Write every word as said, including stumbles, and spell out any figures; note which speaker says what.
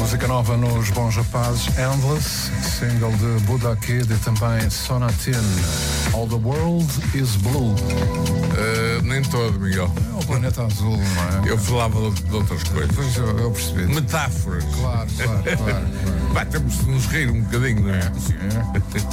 Speaker 1: Música nova nos Bons Rapazes, Endless, single de Buddha Kid e também Sonatin. All the World is Blue.
Speaker 2: Uh, nem todo, Miguel.
Speaker 1: É o planeta azul, não é?
Speaker 2: Eu falava de, de outras coisas.
Speaker 1: Pois eu, eu percebi.
Speaker 2: Metáforas.
Speaker 1: Claro, claro, claro. claro.
Speaker 2: Vai, temos de nos rir um bocadinho, não é?
Speaker 1: É.